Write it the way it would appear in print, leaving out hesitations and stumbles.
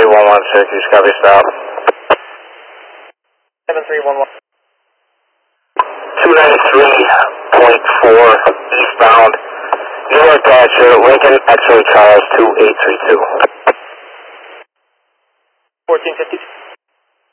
7311, Syracuse, copy stop. 7311. 293.4 eastbound. New York Thatcher, Lincoln, X-ray Charles 2832. 1452.